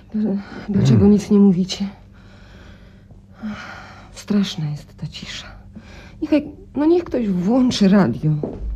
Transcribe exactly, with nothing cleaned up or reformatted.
Dlaczego hmm. nic nie mówicie? Straszna jest ta cisza. Niechaj, no niech ktoś włączy radio.